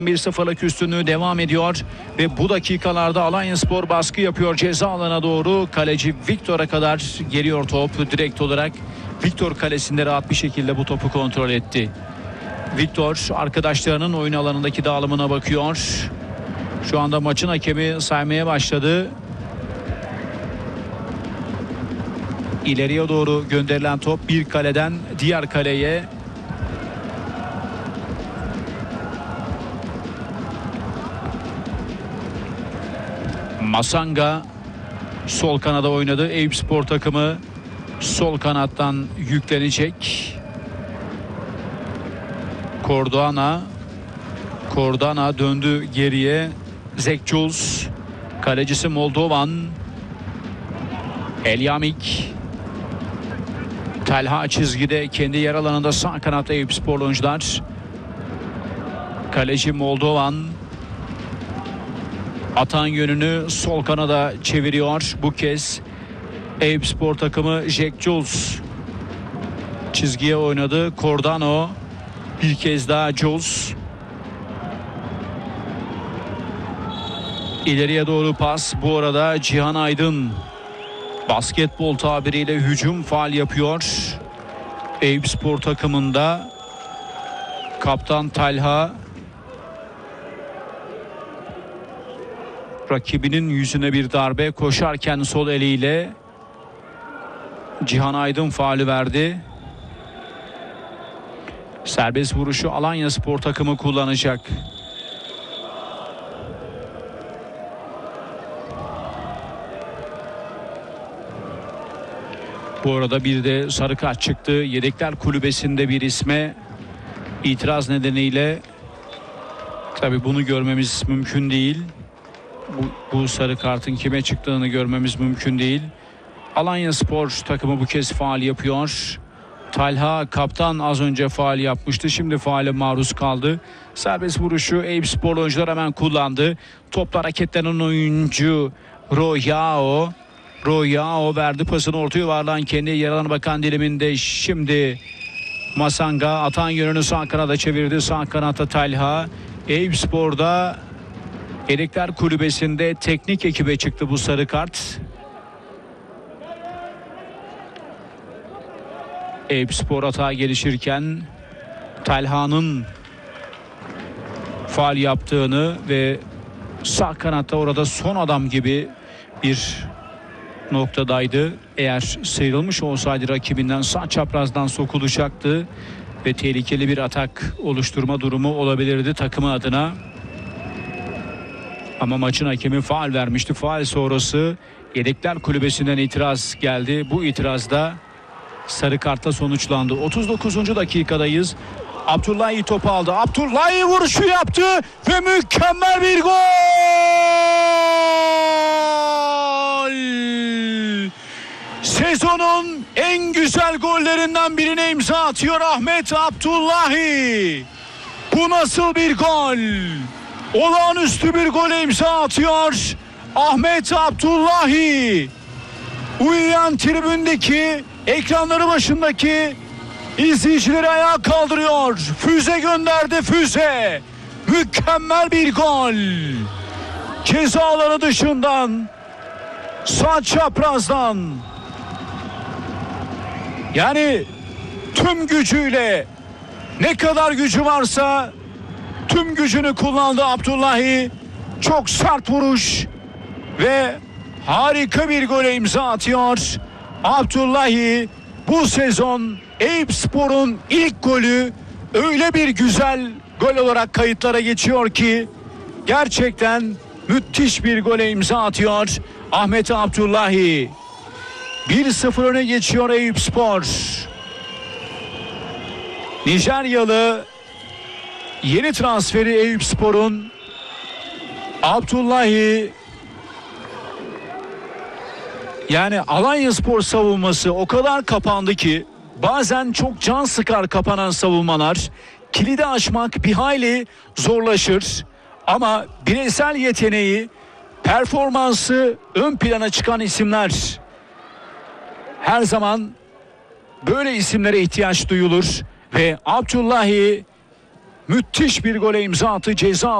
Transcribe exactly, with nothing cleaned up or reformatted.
bir sıfırlık üstünlüğü devam ediyor ve bu dakikalarda Alanyaspor baskı yapıyor ceza alana doğru. Kaleci Victor'a kadar geliyor top direkt olarak. Victor kalesinde rahat bir şekilde bu topu kontrol etti. Victor arkadaşlarının oyun alanındaki dağılımına bakıyor. Şu anda maçın hakemi saymaya başladı. İleriye doğru gönderilen top bir kaleden diğer kaleye. Masanga sol kanada oynadı. Eyüpspor takımı sol kanattan yüklenecek. Cordana Cordana döndü geriye. Zek Jules, kalecisi Moldovan. Elyamik. Talha çizgide kendi yer alanında sağ kanatta Eyüpspor oyuncular. Kaleci Moldovan. Atan yönünü sol kanada çeviriyor. Bu kez Eyüpspor takımı Jack Jules çizgiye oynadı. Cordano bir kez daha Jules. İleriye doğru pas. Bu arada Cihan Aydın basketbol tabiriyle hücum faal yapıyor. Eyüpspor takımında kaptan Talha rakibinin yüzüne bir darbe, koşarken sol eliyle Cihan Aydın faali verdi. Serbest vuruşu Alanyaspor takımı kullanacak. Bu arada bir de sarı kart çıktı. Yedekler kulübesinde bir isme itiraz nedeniyle tabii bunu görmemiz mümkün değil. Bu, bu sarı kartın kime çıktığını görmemiz mümkün değil. Alanyaspor takımı bu kez faal yapıyor. Talha kaptan az önce faal yapmıştı. Şimdi faale maruz kaldı. Serbest vuruşu Eyüpspor oyuncular hemen kullandı. Topla hareketlenen oyuncu Royao. Royao verdi pasını orta yuvarlan kendi yer alanına bakan diliminde. Şimdi Masanga atan yönünü sağ kanada çevirdi. Sağ kanatta Talha. Eyüpspor'da Yedekler kulübesinde teknik ekibe çıktı bu sarı kart. Eyüpspor hata gelişirken Talha'nın faal yaptığını ve sağ kanatta orada son adam gibi bir noktadaydı. Eğer sıyrılmış olsaydı rakibinden sağ çaprazdan sokulacaktı ve tehlikeli bir atak oluşturma durumu olabilirdi takımı adına. Ama maçın hakemi faal vermişti. Faal sonrası yedekler kulübesinden itiraz geldi. Bu itirazda sarı kartla sonuçlandı. otuz dokuzuncu dakikadayız. Abdullahi topu aldı. Abdullahi vuruşu yaptı ve mükemmel bir gol! Sezonun en güzel gollerinden birine imza atıyor Ahmet Abdullahi. Bu nasıl bir gol? Olağanüstü bir gole imza atıyor Ahmet Abdullahi. Uyuyan tribündeki, ekranları başındaki izleyicileri ayağa kaldırıyor. Füze gönderdi, füze. Mükemmel bir gol. Ceza alanı dışından, sağ çaprazdan. Yani tüm gücüyle, ne kadar gücü varsa tüm gücünü kullandı Abdullahi. Çok sert vuruş ve harika bir gole imza atıyor Abdullahi. Bu sezon Eyüpspor'un ilk golü öyle bir güzel gol olarak kayıtlara geçiyor ki gerçekten müthiş bir gole imza atıyor Ahmet Abdullahi. bir sıfır öne geçiyor Eyüpspor. Nijeryalı yeni transferi Eyüpspor'un Abdullahi, yani Alanyaspor savunması o kadar kapandı ki bazen çok can sıkar kapanan savunmalar. Kilidi aşmak bir hayli zorlaşır ama bireysel yeteneği, performansı ön plana çıkan isimler, her zaman böyle isimlere ihtiyaç duyulur ve Abdullahi müthiş bir gole imza attı ceza